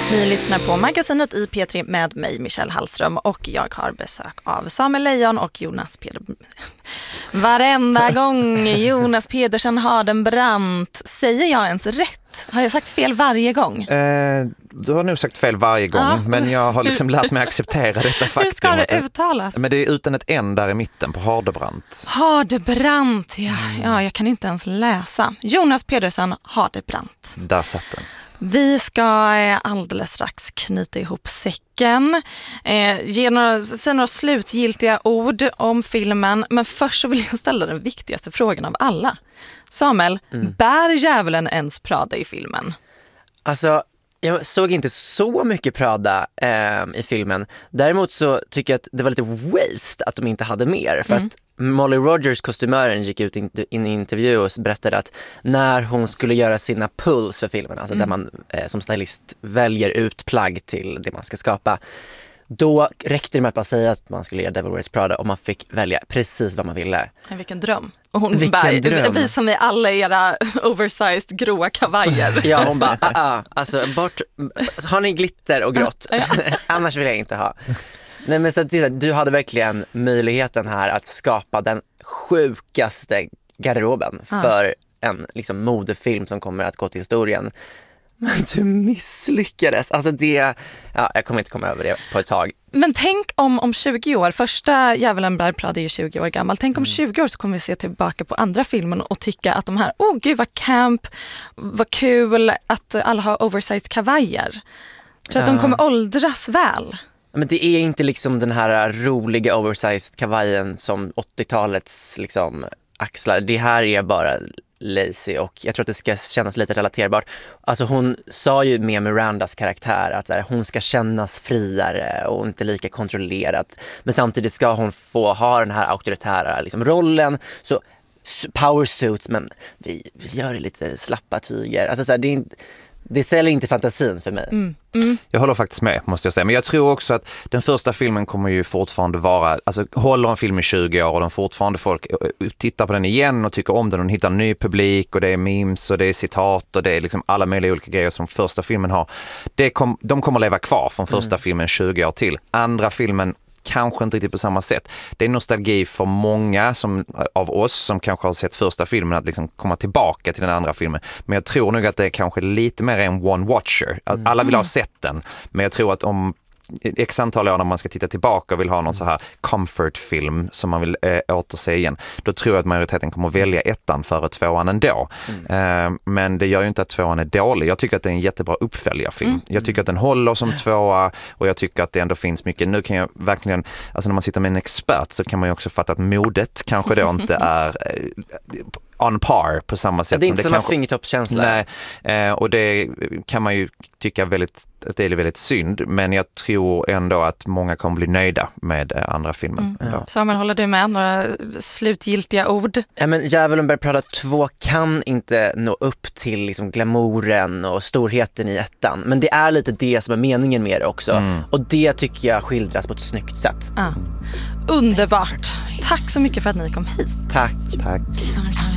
Ni lyssnar på magasinet i P3 med mig, Michelle Hallström, och jag har besök av Samuel Lejon och Jonas Pedersen. Varenda gång Jonas Pedersen Hardenbrandt. Säger jag ens rätt? Har jag sagt fel varje gång? Du har nog sagt fel varje gång, men jag har liksom lärt mig acceptera detta faktum. Hur ska det uttalas? Men det är utan ett N där i mitten på Hardebrandt. Hardebrandt, ja, jag kan inte ens läsa. Jonas Pedersen Hardebrandt. Där satt den. Vi ska alldeles strax knyta ihop säcken, säga några slutgiltiga ord om filmen, men först så vill jag ställa den viktigaste frågan av alla. Samuel, bär djävulen ens Prada i filmen? Alltså, jag såg inte så mycket Prada i filmen. Däremot så tycker jag att det var lite waste att de inte hade mer. För att Molly Rogers, kostymören, gick ut in i en intervju och berättade att när hon skulle göra sina pulls för filmen, alltså där man som stylist väljer ut plagg till det man ska skapa, då räckte det med att man säger att man skulle göra Devil Wears Prada och man fick välja precis vad man ville. Vilken dröm. Och hon visar mig alla era oversized gråa kavajer. Ja, hon bara, alltså har ni glitter och grått? Annars vill jag inte ha. Nej, men så du hade verkligen möjligheten här att skapa den sjukaste garderoben för en liksom modefilm som kommer att gå till historien. Men du misslyckades. Alltså jag kommer inte komma över det på ett tag. Men tänk om 20 år, första Djävulen bär Prada är ju 20 år gammal. Tänk om 20 år så kommer vi se tillbaka på andra filmen och tycka att de här, gud vad camp, vad kul att alla har oversized kavajer. För att de kommer åldras väl. Men det är inte liksom den här roliga oversized kavajen som 80-talets liksom axlar. Det här är bara lazy och jag tror att det ska kännas lite relaterbart. Alltså hon sa ju med Mirandas karaktär att hon ska kännas friare och inte lika kontrollerad. Men samtidigt ska hon få ha den här auktoritära liksom rollen. Så power suits, men vi gör det lite slappa tyger. Alltså så här, det säljer inte fantasin för mig. Jag håller faktiskt med, måste jag säga. Men jag tror också att den första filmen kommer ju fortfarande vara, alltså håller en film i 20 år och den fortfarande folk tittar på den igen och tycker om den och hittar en ny publik och det är memes och det är citat och det är liksom alla möjliga olika grejer som första filmen har. De kommer leva kvar från första filmen 20 år till. Andra filmen kanske inte riktigt på samma sätt. Det är nostalgi för många av oss som kanske har sett första filmen att liksom komma tillbaka till den andra filmen. Men jag tror nog att det är kanske lite mer en one-watcher. Alla vill ha sett den. Men jag tror att om x antal år när man ska titta tillbaka och vill ha någon så här comfort-film som man vill återse igen, då tror jag att majoriteten kommer att välja ettan före tvåan ändå. Men det gör ju inte att tvåan är dålig. Jag tycker att det är en jättebra uppföljarfilm. Jag tycker att den håller som tvåa och jag tycker att det ändå finns mycket. Nu kan jag verkligen, alltså när man sitter med en expert så kan man ju också fatta att modet kanske då inte är on par på samma sätt. Det är inte som samma fingertoppskänsla. Nej, och det kan man ju tycka att det är väldigt synd, men jag tror ändå att många kommer bli nöjda med andra filmen. Samuel, håller du med? Några slutgiltiga ord? Ja, men Djävulen bär Prada 2 kan inte nå upp till liksom glamouren och storheten i ettan, men det är lite det som är meningen med det också. Och det tycker jag skildras på ett snyggt sätt. Underbart! Tack så mycket för att ni kom hit. Tack. Tack.